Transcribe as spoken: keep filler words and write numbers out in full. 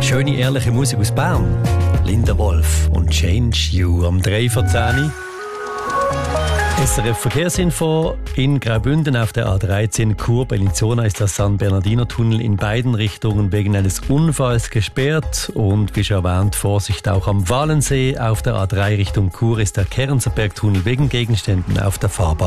Schöne, ehrliche Musik aus Bern. Linda Wolf und Change You am drei vor zehn. S R F Verkehrsinfo in Graubünden auf der A dreizehn Chur Bellinzona ist der San Bernardino Tunnel in beiden Richtungen wegen eines Unfalls gesperrt. Und wie schon erwähnt, Vorsicht auch am Walensee. Auf der A drei Richtung Chur ist der Kernsberg Tunnel wegen Gegenständen auf der Fahrbahn